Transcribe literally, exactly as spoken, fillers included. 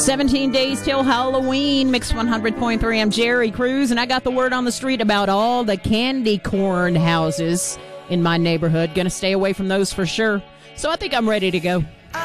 seventeen days till Halloween. Mix one hundred point three. I'm Jerry Cruz, and I got the word on the street about all the candy corn houses in my neighborhood. Gonna stay away from those for sure. So I think I'm ready to go.